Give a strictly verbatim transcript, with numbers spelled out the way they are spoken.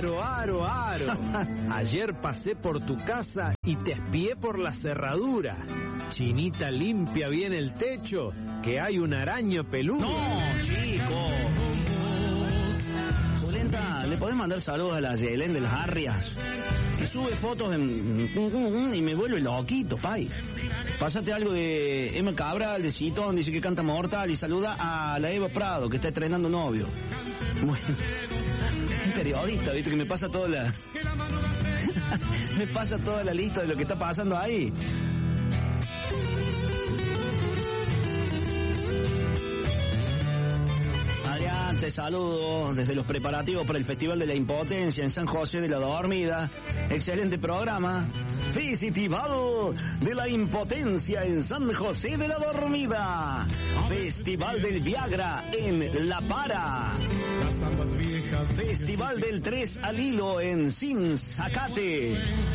aro, aro, aro. Ayer pasé por tu casa y te espié por la cerradura. Chinita, limpia bien el techo, que hay un araño peludo. No, chico. Julenta, ¿le podés mandar saludos a la Yelén de las Arrias? Que sube fotos en... y me vuelve loquito, pay. Pásate algo de Emma Cabral, de Citón, dice que canta Mortal, y saluda a la Eva Prado, que está estrenando novio. Bueno, un periodista, viste, que me pasa toda la... me pasa toda la lista de lo que está pasando ahí. Adrián, te saludo desde los preparativos para el Festival de la Impotencia en San José de la Dormida. Excelente programa. Festival de la Impotencia en San José de la Dormida. Festival del Viagra en La Para. Festival del tres al hilo en Sinzacate.